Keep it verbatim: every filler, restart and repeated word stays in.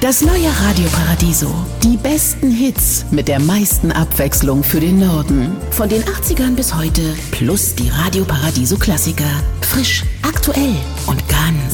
Das neue Radio Paradiso. Die besten Hits mit der meisten Abwechslung für den Norden. Von den achtzigern bis heute plus die Radio Paradiso Klassiker. Frisch, aktuell und ganz